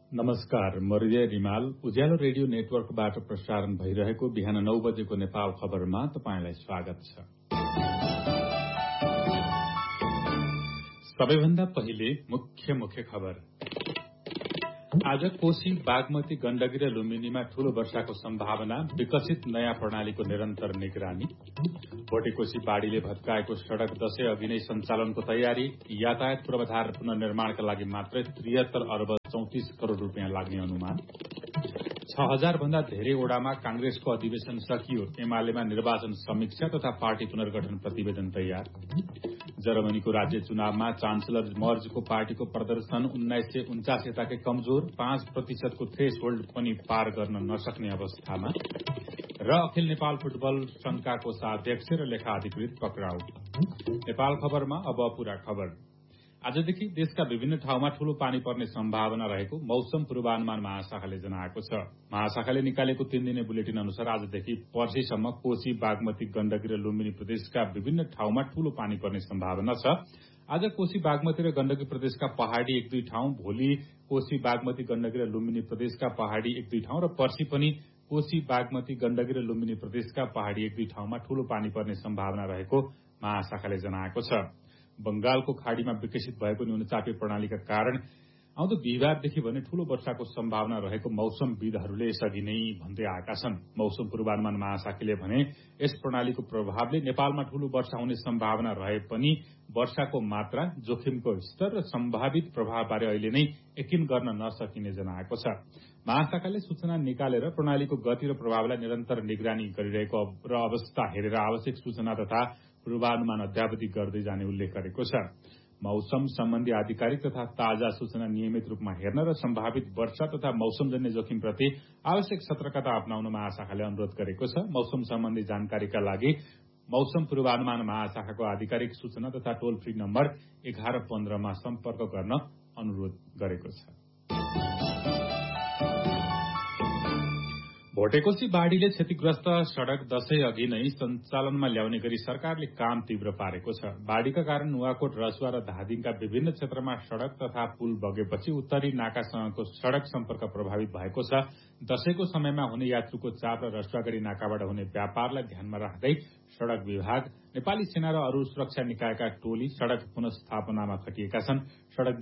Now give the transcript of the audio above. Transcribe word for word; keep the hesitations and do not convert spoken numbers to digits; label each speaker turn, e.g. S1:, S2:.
S1: नमस्कार, म हृदय रिमाल उज्यालो रेडियो नेटवर्कबाट प्रसारण भइरहेको बिहान नौ बजेको नेपाल खबरमा तपाईंलाई स्वागत छ। सबैभन्दा पहिले मुख्य मुख्य खबर। आज कोशी, बागमती, गण्डकी र लुम्बिनीमा ठूलो वर्षाको सम्भावना, विकसित नयाँ प्रणालीको निरन्तर निगरानी। भोटेकोशी बाढ़ीले भत्काएको सड़क दशै अघि नै सञ्चालनको तयारी, यातायात पूर्वाधार पुनर्निर्माणका लागि मात्रै त्रिहत्तर अर्ब चौतिस करोड़ रूपियाँ लाग्ने अनुमान। छ हजार भन्दा धेरै ओडामा कांग्रेसको अधिवेशन सकियो, एमालेमा निर्वाचन समीक्षा तथा पार्टी पुनर्गठन प्रतिवेदन तयार। जर्मनीको राज्य चुनावमा चान्सलर मर्जको पार्टीको प्रदर्शन उन्नाइस सय उन्चास यताकै कमजोर, पाँच प्रतिशतको थ्रेस होल्ड पनि पार गर्न नसक्ने अवस्थामा। र अखिल नेपाल फुटबल संघका कोषाध्यक्ष र लेखा अधिकृत पक्राउ। नेपाल खबरमा अब पूरा खबर। आजदेखि देशका विभिन्न ठाउँमा ठूलो पानी पर्ने सम्भावना रहेको मौसम पूर्वानुमान महाशाखाले जनाएको छ। महाशाखाले निकालेको तीन दिने बुलेटिन अनुसार आजदेखि पर्सिसम्म कोशी, बागमती, गण्डकी र लुम्बिनी प्रदेशका विभिन्न ठाउँमा ठूलो पानी पर्ने सम्भावना छ। आज कोशी, बागमती र गण्डकी प्रदेशका पहाड़ी एक दुई ठाउँ, भोलि कोशी, बागमती, गण्डकी र लुम्बिनी प्रदेशका पहाड़ी एक दुई ठाउँ र पर्सि पनि कोशी, बागमती, गण्डकी र लुम्बिनी प्रदेशका पहाड़ी एक दुई ठाउँमा ठूलो पानी पर्ने सम्भावना रहेको महाशाखाले जनाएको छ। बंगालको खाड़ीमा विकसित भएको न्यूनचापी प्रणालीका कारण आउँदो बिहिबारदेखि भने ठूलो वर्षाको सम्भावना रहेको मौसमविदहरूले यसअघि नै भन्दै आएका छन्। मौसम पूर्वानुमान महाशाखाले भने यस प्रणालीको प्रभावले नेपालमा ठूलो वर्षा हुने सम्भावना रहे पनि वर्षाको मात्रा, जोखिमको स्तर र सम्भावित प्रभावबारे अहिले नै यकिन गर्न नसकिने जनाएको छ। महाशाखाले सूचना निकालेर प्रणालीको गति र प्रभावलाई निरन्तर निगरानी गरिरहेको र अवस्था हेरेर आवश्यक सूचना तथा पूर्वानुमान अद्यावधि गर्दै जाने उल्लेख गरेको छ। मौसम सम्बन्धी आधिकारिक तथा ताजा सूचना नियमित रूपमा हेर्न र सम्भावित वर्षा तथा मौसमजन्य जोखिमप्रति आवश्यक सतर्कता अपनाउन महाशाखाले अनुरोध गरेको छ। मौसम सम्बन्धी जानकारीका लागि मौसम पूर्वानुमान महाशाखाको आधिकारिक सूचना तथा टोल फ्री नम्बर एघार पन्ध्रमा सम्पर्क गर्न अनुरोध गरेको छ। भोटेकोशी बाढ़ीले क्षतिग्रस्त सड़क दशै अघि नै सञ्चालनमा ल्याउने गरी सरकारले काम तीव्र पारेको छ। बाढ़ीका कारण नुवाकोट, रसुवा र धादिङका विभिन्न क्षेत्रमा सड़क तथा पुल बगेपछि उत्तरी नाकासँगको सड़क सम्पर्क प्रभावित भएको छ। दशैको समयमा हुने यात्रुको चाप र रसुवागढ़ी नाकाबाट हुने व्यापारलाई ध्यानमा राख्दै सड़क विभाग, नेपाली सेना र अरू सुरक्षा निकायका टोली सड़क पुनस्थापनामा खटिएका छन्। सड़क